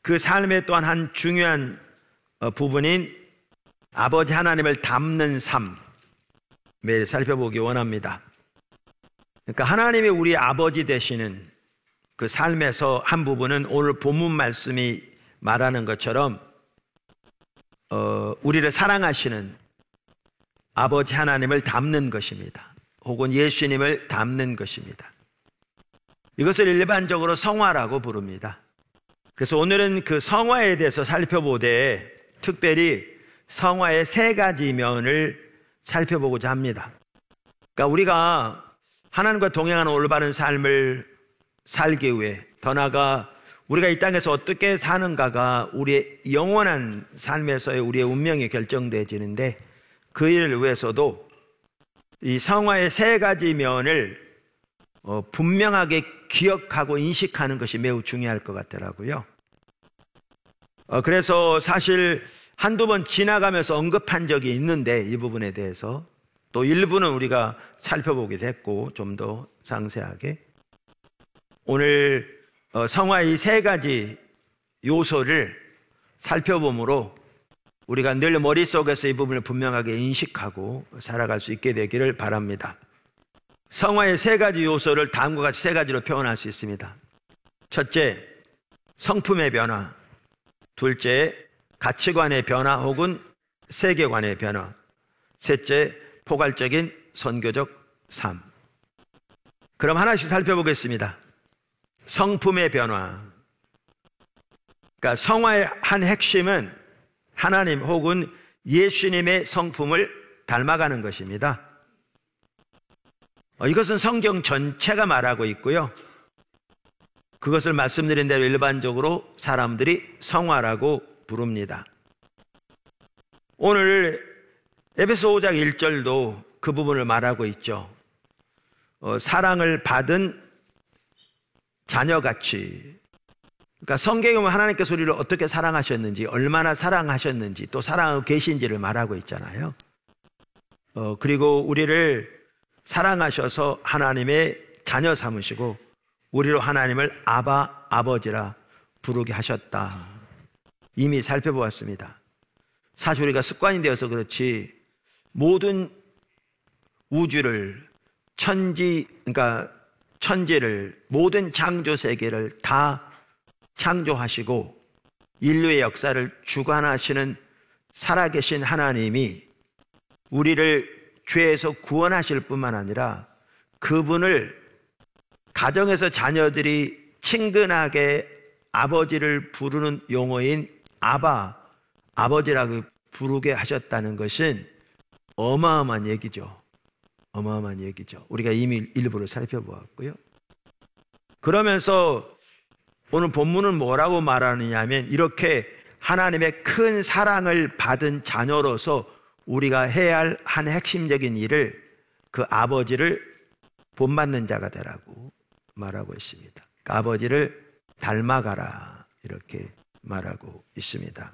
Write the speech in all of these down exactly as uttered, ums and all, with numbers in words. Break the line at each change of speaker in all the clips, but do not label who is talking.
그 삶의 또한 한 중요한 부분인 아버지 하나님을 닮는 삶을 살펴보기 원합니다. 그러니까 하나님이 우리 아버지 되시는 그 삶에서 한 부분은 오늘 본문 말씀이 말하는 것처럼 어, 우리를 사랑하시는 아버지 하나님을 닮는 것입니다. 혹은 예수님을 닮는 것입니다. 이것을 일반적으로 성화라고 부릅니다. 그래서 오늘은 그 성화에 대해서 살펴보되 특별히 성화의 세 가지 면을 살펴보고자 합니다. 그러니까 우리가 하나님과 동행하는 올바른 삶을 살기 위해 더 나아가 우리가 이 땅에서 어떻게 사는가가 우리의 영원한 삶에서의 우리의 운명이 결정되어지는데 그 일을 위해서도 이 성화의 세 가지 면을 어, 분명하게 기억하고 인식하는 것이 매우 중요할 것 같더라고요. 어, 그래서 사실 한두 번 지나가면서 언급한 적이 있는데 이 부분에 대해서 또 일부는 우리가 살펴보기도 했고 좀 더 상세하게 오늘 어, 성화의 세 가지 요소를 살펴보므로 우리가 늘 머릿속에서 이 부분을 분명하게 인식하고 살아갈 수 있게 되기를 바랍니다. 성화의 세 가지 요소를 다음과 같이 세 가지로 표현할 수 있습니다. 첫째, 성품의 변화. 둘째, 가치관의 변화 혹은 세계관의 변화. 셋째, 포괄적인 선교적 삶. 그럼 하나씩 살펴보겠습니다. 성품의 변화. 그러니까 성화의 한 핵심은 하나님 혹은 예수님의 성품을 닮아가는 것입니다. 이것은 성경 전체가 말하고 있고요. 그것을 말씀드린 대로 일반적으로 사람들이 성화라고 부릅니다. 오늘 에베소 오 장 일 절도 그 부분을 말하고 있죠. 어, 사랑을 받은 자녀같이. 그러니까 성경에 보면 하나님께서 우리를 어떻게 사랑하셨는지, 얼마나 사랑하셨는지, 또 사랑하고 계신지를 말하고 있잖아요. 어, 그리고 우리를 사랑하셔서 하나님의 자녀 삼으시고 우리로 하나님을 아바, 아버지라 부르게 하셨다. 이미 살펴보았습니다. 사실 우리가 습관이 되어서 그렇지 모든 우주를 천지, 그러니까 천지를 모든 창조 세계를 다 창조하시고 인류의 역사를 주관하시는 살아계신 하나님이 우리를 죄에서 구원하실 뿐만 아니라 그분을 가정에서 자녀들이 친근하게 아버지를 부르는 용어인 아바, 아버지라고 부르게 하셨다는 것은 어마어마한 얘기죠. 어마어마한 얘기죠. 우리가 이미 일부를 살펴보았고요. 그러면서 오늘 본문은 뭐라고 말하느냐 하면 이렇게 하나님의 큰 사랑을 받은 자녀로서 우리가 해야 할 한 핵심적인 일을 그 아버지를 본받는 자가 되라고 말하고 있습니다. 그 아버지를 닮아가라 이렇게 말하고 있습니다.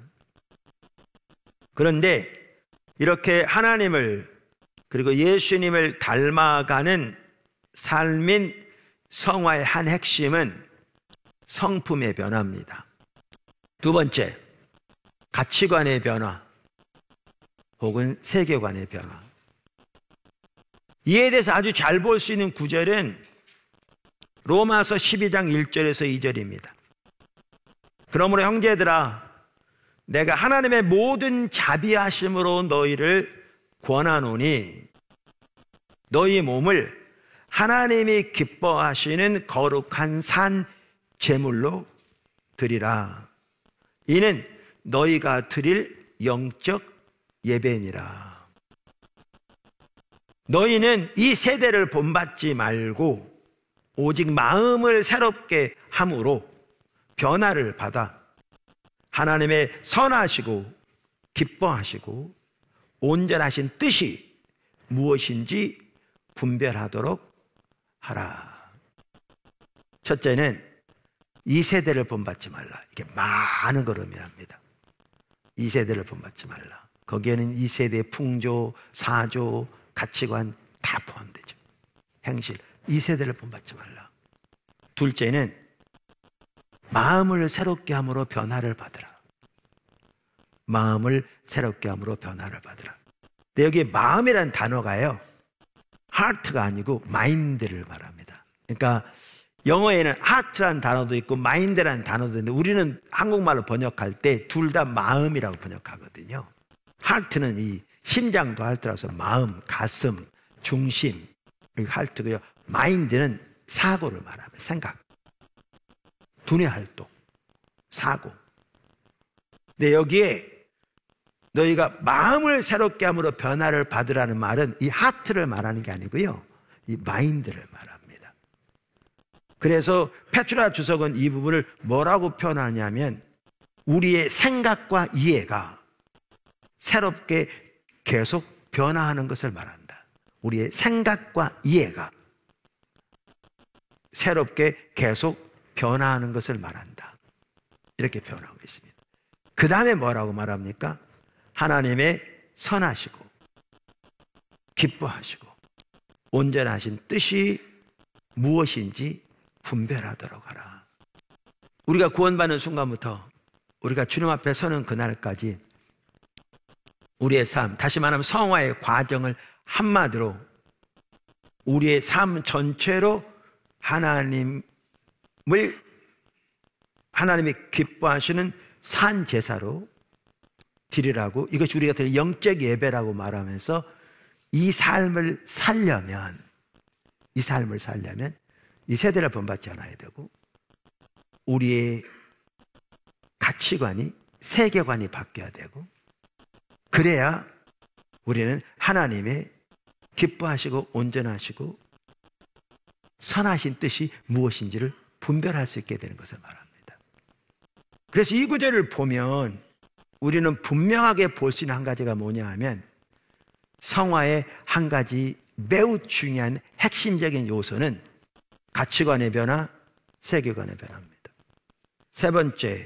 그런데 이렇게 하나님을 그리고 예수님을 닮아가는 삶인 성화의 한 핵심은 성품의 변화입니다. 두 번째, 가치관의 변화 혹은 세계관의 변화. 이에 대해서 아주 잘 볼 수 있는 구절은 로마서 십이 장 일 절에서 이 절입니다. 그러므로 형제들아 내가 하나님의 모든 자비하심으로 너희를 권하노니 너희 몸을 하나님이 기뻐하시는 거룩한 산 제물로 드리라. 이는 너희가 드릴 영적 예배니라. 너희는 이 세대를 본받지 말고 오직 마음을 새롭게 함으로 변화를 받아 하나님의 선하시고 기뻐하시고 온전하신 뜻이 무엇인지 분별하도록 하라. 첫째는 이 세대를 본받지 말라. 이게 많은 걸 의미합니다. 이 세대를 본받지 말라. 거기에는 이 세대의 풍조, 사조, 가치관 다 포함되죠. 행실. 이 세대를 본받지 말라. 둘째는 마음을 새롭게 함으로 변화를 받으라. 마음을 새롭게 함으로 변화를 받으라. 근데 여기 마음이라는 단어가요, heart가 아니고 mind를 말합니다. 그러니까 영어에는 heart라는 단어도 있고 mind라는 단어도 있는데 우리는 한국말로 번역할 때 둘 다 마음이라고 번역하거든요. heart는 이 심장도 heart라서 마음, 가슴, 중심, heart고요. mind는 사고를 말합니다. 생각, 두뇌 활동, 사고. 근데 여기에 너희가 마음을 새롭게 함으로 변화를 받으라는 말은 이 하트를 말하는 게 아니고요, 이 마인드를 말합니다. 그래서 페트라 주석은 이 부분을 뭐라고 표현하냐면 우리의 생각과 이해가 새롭게 계속 변화하는 것을 말한다. 우리의 생각과 이해가 새롭게 계속 변화하는 것을 말한다. 이렇게 표현하고 있습니다. 그 다음에 뭐라고 말합니까? 하나님의 선하시고 기뻐하시고 온전하신 뜻이 무엇인지 분별하도록 하라. 우리가 구원받는 순간부터 우리가 주님 앞에 서는 그날까지 우리의 삶, 다시 말하면 성화의 과정을 한마디로 우리의 삶 전체로 하나님을, 하나님이 기뻐하시는 산 제사로 드리라고, 이것이 우리가 드릴 영적 예배라고 말하면서 이 삶을 살려면, 이 삶을 살려면 이 세대를 본받지 않아야 되고 우리의 가치관이, 세계관이 바뀌어야 되고, 그래야 우리는 하나님의 기뻐하시고 온전하시고 선하신 뜻이 무엇인지를 분별할 수 있게 되는 것을 말합니다. 그래서 이 구절을 보면 우리는 분명하게 볼 수 있는 한 가지가 뭐냐 하면 성화의 한 가지 매우 중요한 핵심적인 요소는 가치관의 변화, 세계관의 변화입니다. 세 번째,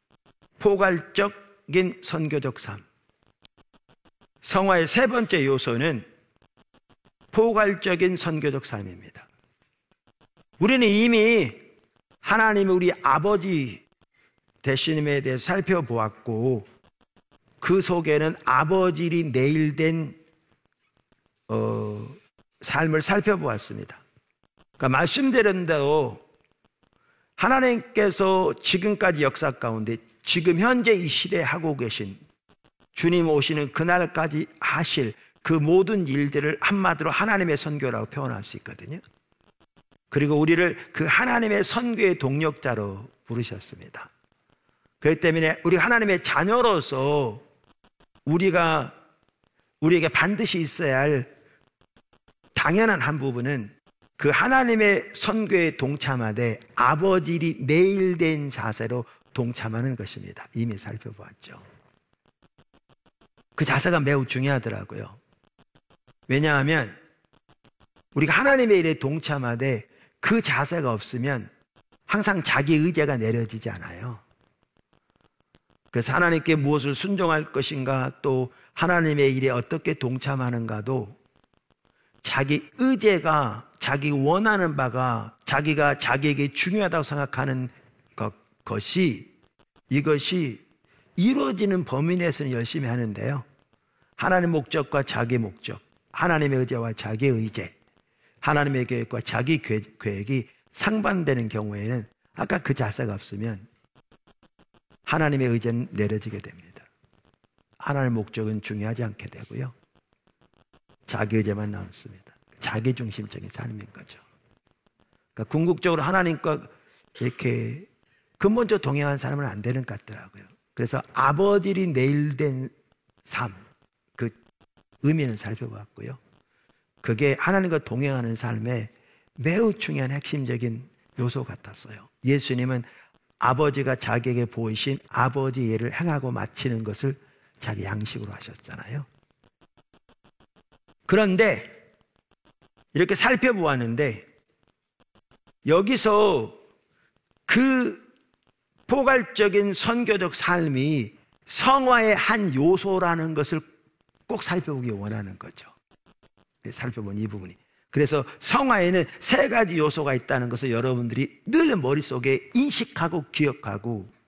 포괄적인 선교적 삶. 성화의 세 번째 요소는 포괄적인 선교적 삶입니다. 우리는 이미 하나님이 우리 아버지 되심에 대해서 살펴보았고 그 속에는 아버지를 내일된 어, 삶을 살펴보았습니다. 그러니까 말씀드린 대로 하나님께서 지금까지 역사 가운데 지금 현재 이 시대에 하고 계신, 주님 오시는 그날까지 하실 그 모든 일들을 한마디로 하나님의 선교라고 표현할 수 있거든요. 그리고 우리를 그 하나님의 선교의 동력자로 부르셨습니다. 그렇기 때문에 우리 하나님의 자녀로서 우리가 우리에게 반드시 있어야 할 당연한 한 부분은 그 하나님의 선교에 동참하되 아버지리 내일된 자세로 동참하는 것입니다. 이미 살펴보았죠. 그 자세가 매우 중요하더라고요. 왜냐하면 우리가 하나님의 일에 동참하되 그 자세가 없으면 항상 자기 의지가 내려지지 않아요. 그래서 하나님께 무엇을 순종할 것인가, 또 하나님의 일에 어떻게 동참하는가도 자기 의지가, 자기 원하는 바가, 자기가 자기에게 중요하다고 생각하는 것, 것이, 이것이 이루어지는 범위 내에서는 열심히 하는데요, 하나님의 목적과 자기 목적, 하나님의 의지와 자기 의지, 하나님의 계획과 자기 계획이 상반되는 경우에는 아까 그 자세가 없으면 하나님의 의지는 내려지게 됩니다. 하나님의 목적은 중요하지 않게 되고요, 자기 의지만 남습니다. 자기 중심적인 삶인 거죠. 그러니까 궁극적으로 하나님과 이렇게 근본적으로 동행하는 사람은 안 되는 것 같더라고요. 그래서 아버지리 내일된 삶, 그 의미는 살펴봤고요, 그게 하나님과 동행하는 삶의 매우 중요한 핵심적인 요소 같았어요. 예수님은 아버지가 자기에게 보이신 아버지 예를 행하고 마치는 것을 자기 양식으로 하셨잖아요. 그런데 이렇게 살펴보았는데 여기서 그 포괄적인 선교적 삶이 성화의 한 요소라는 것을 꼭 살펴보기 원하는 거죠. 살펴본 이 부분이 그래서 성화에는 세 가지 요소가 있다는 것을 여러분들이 늘 머릿속에 인식하고 기억하고